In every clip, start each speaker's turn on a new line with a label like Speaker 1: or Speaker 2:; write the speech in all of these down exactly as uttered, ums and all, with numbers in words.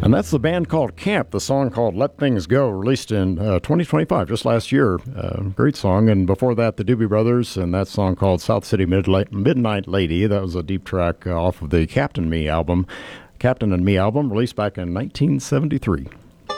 Speaker 1: And that's the band called Camp, the song called Let Things Go, released in uh, twenty twenty-five, just last year. Uh, great song. And before that, the Doobie Brothers, and that song called South City Midla- Midnight Lady. That was a deep track uh, off of the Captain Me album. Captain and Me album, released back in nineteen seventy-three.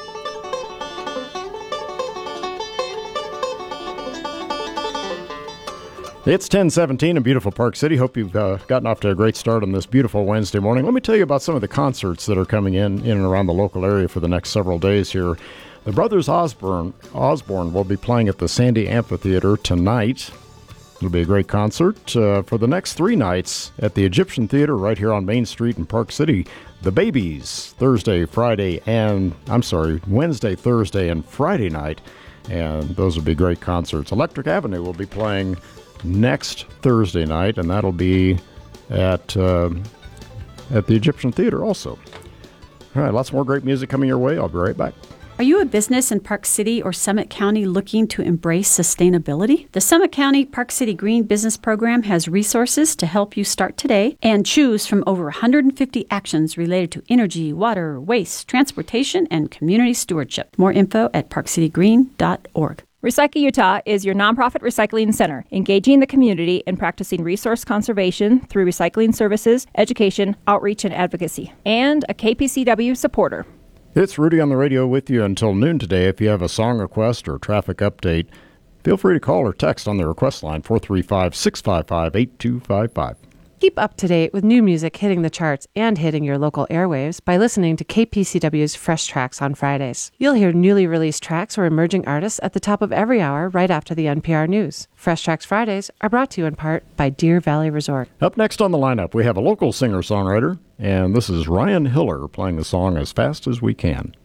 Speaker 1: It's ten seventeen in beautiful Park City. Hope you've uh, gotten off to a great start on this beautiful Wednesday morning. Let me tell you about some of the concerts that are coming in in and around the local area for the next several days here. The Brothers Osborne, Osborne will be playing at the Sandy Amphitheater tonight. It'll be a great concert. Uh, for the next three nights at the Egyptian Theater right here on Main Street in Park City, the Babies, Thursday, Friday, and, I'm sorry, Wednesday, Thursday, and Friday night. And those will be great concerts. Electric Avenue will be playing next Thursday night, and that'll be at uh, at the Egyptian Theater also. All right, lots more great music coming your way. I'll be right back.
Speaker 2: Are you a business in Park City or Summit County looking to embrace sustainability? The Summit County Park City Green Business Program has resources to help you start today and choose from over one hundred fifty actions related to energy, water, waste, transportation, and community stewardship. More info at park city green dot org.
Speaker 3: Recycle Utah is your nonprofit recycling center, engaging the community in practicing resource conservation through recycling services, education, outreach, and advocacy, and a K P C W supporter.
Speaker 1: It's Rudy on the radio with you until noon today. If you have a song request or traffic update, feel free to call or text on the request line, four three five, six five five, eight two five five.
Speaker 4: Keep up to date with new music hitting the charts and hitting your local airwaves by listening to K P C W's Fresh Tracks on Fridays. You'll hear newly released tracks or emerging artists at the top of every hour right after the N P R News. Fresh Tracks Fridays are brought to you in part by Deer Valley Resort.
Speaker 1: Up next on the lineup, we have a local singer-songwriter, and this is Ryan Hiller playing the song As Fast as We Can.